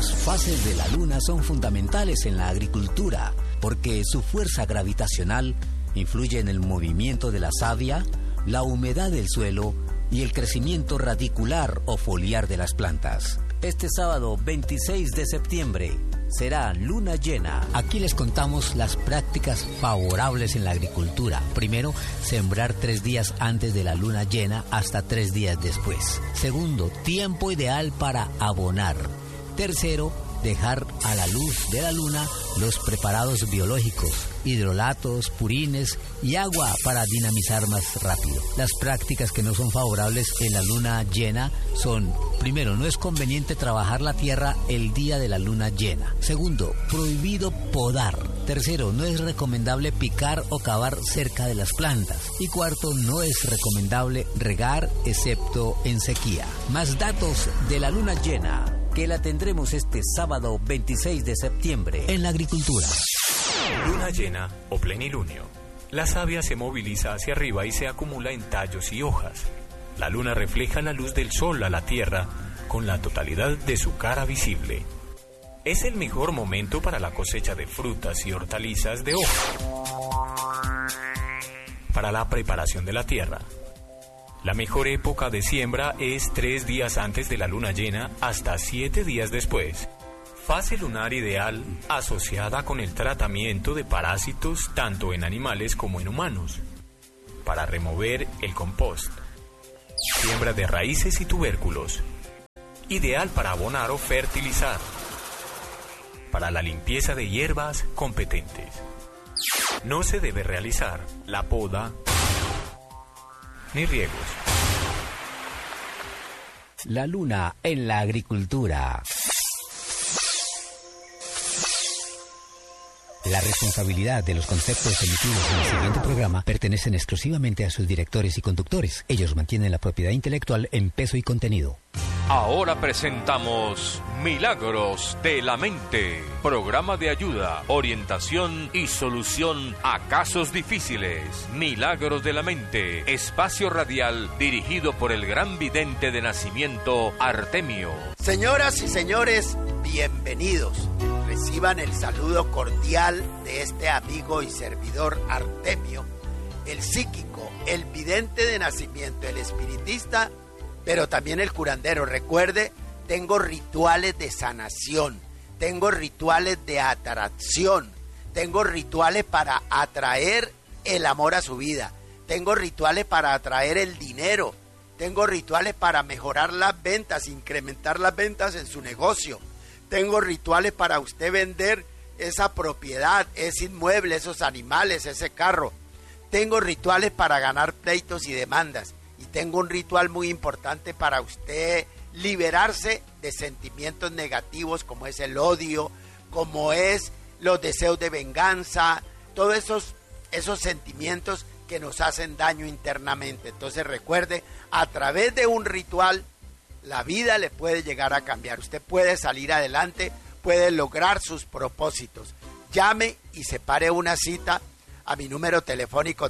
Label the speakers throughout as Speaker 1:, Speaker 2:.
Speaker 1: Las fases de la luna son fundamentales en la agricultura porque su fuerza gravitacional influye en el movimiento de la savia, la humedad del suelo y el crecimiento radicular o foliar de las plantas. Este sábado 26 de septiembre será luna llena. Aquí les contamos las prácticas favorables en la agricultura. Primero, sembrar 3 días antes de la luna llena hasta 3 días después. Segundo, tiempo ideal para abonar. Tercero, dejar a la luz de la luna los preparados biológicos, hidrolatos, purines y agua para dinamizar más rápido. Las prácticas que no son favorables en la luna llena son: primero, no es conveniente trabajar la tierra el día de la luna llena. Segundo, prohibido podar. Tercero, no es recomendable picar o cavar cerca de las plantas. Y cuarto, no es recomendable regar excepto en sequía. Más datos de la luna llena, que la tendremos este sábado 26 de septiembre en la agricultura.
Speaker 2: Luna llena o plenilunio. La savia se moviliza hacia arriba y se acumula en tallos y hojas. La luna refleja la luz del sol a la tierra con la totalidad de su cara visible. Es el mejor momento para la cosecha de frutas y hortalizas de hoja. Para la preparación de la tierra. La mejor época de siembra es 3 días antes de la luna llena hasta 7 días después. Fase lunar ideal asociada con el tratamiento de parásitos tanto en animales como en humanos. Para remover el compost. Siembra de raíces y tubérculos. Ideal para abonar o fertilizar. Para la limpieza de hierbas competentes. No se debe realizar la poda ni riegos.
Speaker 1: La luna en la agricultura. La responsabilidad de los conceptos emitidos en el siguiente programa pertenecen exclusivamente a sus directores y conductores. Ellos mantienen la propiedad intelectual en peso y contenido.
Speaker 3: Ahora presentamos Milagros de la Mente, programa de ayuda, orientación y solución a casos difíciles. Milagros de la Mente, espacio radial dirigido por el gran vidente de nacimiento Artemio.
Speaker 4: Señoras y señores, bienvenidos. Reciban el saludo cordial de este amigo y servidor Artemio, el psíquico, el vidente de nacimiento, el espiritista, pero también el curandero. Recuerde, tengo rituales de sanación, tengo rituales de atracción, tengo rituales para atraer el amor a su vida, tengo rituales para atraer el dinero, tengo rituales para mejorar las ventas, incrementar las ventas en su negocio. Tengo rituales para usted vender esa propiedad, ese inmueble, esos animales, ese carro. Tengo rituales para ganar pleitos y demandas. Y tengo un ritual muy importante para usted liberarse de sentimientos negativos como es el odio, como es los deseos de venganza, todos esos sentimientos que nos hacen daño internamente. Entonces recuerde, a través de un ritual, la vida le puede llegar a cambiar. Usted puede salir adelante, puede lograr sus propósitos. Llame y separe una cita a mi número telefónico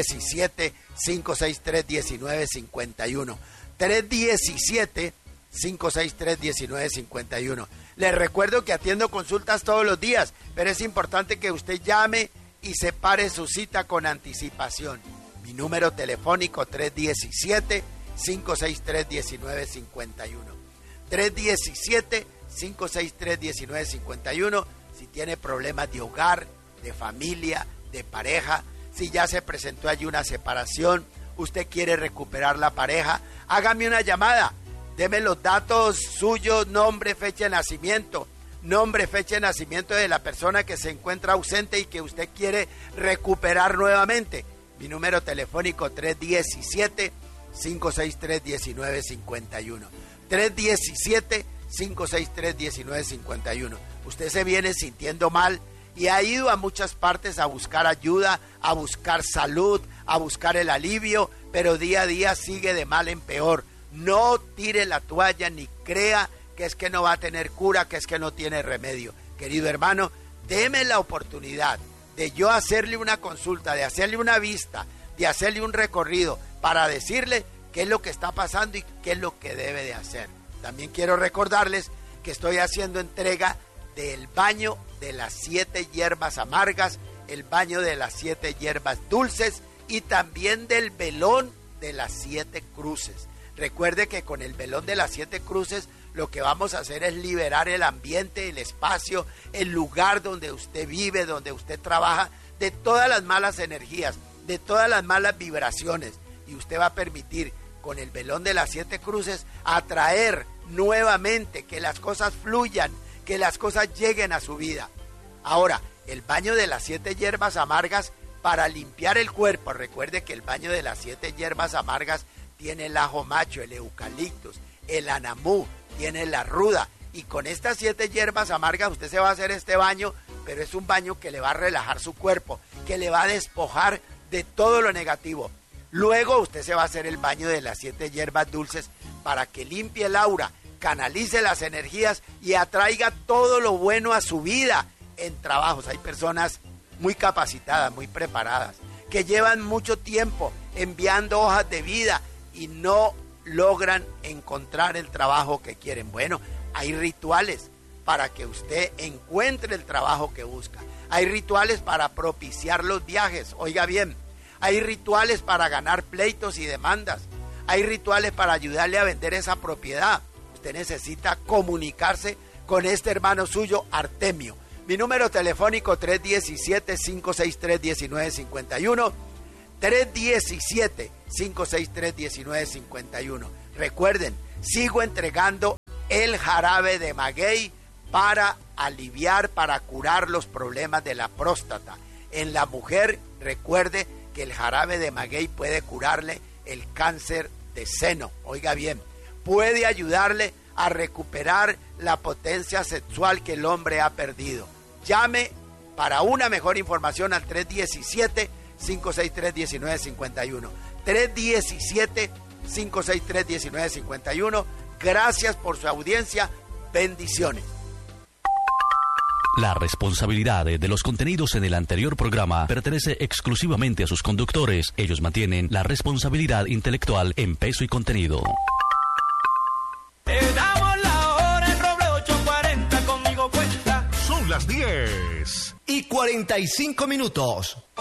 Speaker 4: 317-563-1951. 317-563-1951. Les recuerdo que atiendo consultas todos los días, pero es importante que usted llame y separe su cita con anticipación. Mi número telefónico 317-563-1951. 317-563-1951. Si tiene problemas de hogar, de familia, de pareja, si ya se presentó allí una separación, usted quiere recuperar la pareja, hágame una llamada, deme los datos suyos, nombre, fecha de nacimiento, de la persona que se encuentra ausente y que usted quiere recuperar nuevamente. Mi número telefónico 317-563-1951. 317-563-1951. Usted se viene sintiendo mal y ha ido a muchas partes a buscar ayuda, a buscar salud, a buscar el alivio, pero día a día sigue de mal en peor. No tire la toalla ni crea que es que no va a tener cura, que es que no tiene remedio. Querido hermano, deme la oportunidad de yo hacerle una consulta, de hacerle una vista, de hacerle un recorrido para decirle qué es lo que está pasando y qué es lo que debe de hacer. También quiero recordarles que estoy haciendo entrega del baño de las 7 hierbas amargas, el baño de las 7 hierbas dulces y también del velón de las 7 cruces. Recuerde que con el velón de las 7 cruces lo que vamos a hacer es liberar el ambiente, el espacio, el lugar donde usted vive, donde usted trabaja, de todas las malas energías, de todas las malas vibraciones. Y usted va a permitir con el velón de las 7 cruces atraer nuevamente, que las cosas fluyan, que las cosas lleguen a su vida. Ahora, el baño de las 7 hierbas amargas para limpiar el cuerpo. Recuerde que el baño de las 7 hierbas amargas tiene el ajo macho, el eucaliptus, el anamú, tiene la ruda. Y con estas 7 hierbas amargas usted se va a hacer este baño, pero es un baño que le va a relajar su cuerpo, que le va a despojar de todo lo negativo. Luego usted se va a hacer el baño de las 7 hierbas dulces para que limpie el aura, canalice las energías y atraiga todo lo bueno a su vida. En trabajos hay personas muy capacitadas, muy preparadas, que llevan mucho tiempo enviando hojas de vida y no logran encontrar el trabajo que quieren. Bueno, hay rituales para que usted encuentre el trabajo que busca. Hay rituales para propiciar los viajes. Oiga bien, hay rituales para ganar pleitos y demandas. Hay rituales para ayudarle a vender esa propiedad. Usted necesita comunicarse con este hermano suyo, Artemio. Mi número telefónico 317-563-1951. 317-563-1951. Recuerden, sigo entregando el jarabe de maguey para aliviar, para curar los problemas de la próstata. En la mujer, recuerde que el jarabe de maguey puede curarle el cáncer de seno. Oiga bien, puede ayudarle a recuperar la potencia sexual que el hombre ha perdido. Llame para una mejor información al 317-563-1951. 317-563-1951. Gracias por su audiencia. Bendiciones.
Speaker 5: La responsabilidad de los contenidos en el anterior programa pertenece exclusivamente a sus conductores. Ellos mantienen la responsabilidad intelectual en peso y contenido.
Speaker 6: Te damos la hora en Roble 840, conmigo cuenta.
Speaker 7: Son las 10:45.